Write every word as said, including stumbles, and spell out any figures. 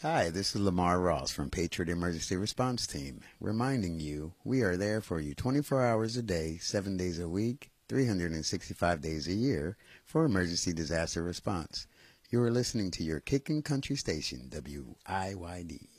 Hi, this is Lamar Ross from Patriot Emergency Response Team, reminding you we are there for you twenty-four hours a day, seven days a week, three hundred sixty-five days a year for emergency disaster response. You are listening to your kickin' country station, W I Y D.